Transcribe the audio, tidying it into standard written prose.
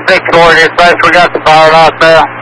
6 coordinates, we got the pilot out there.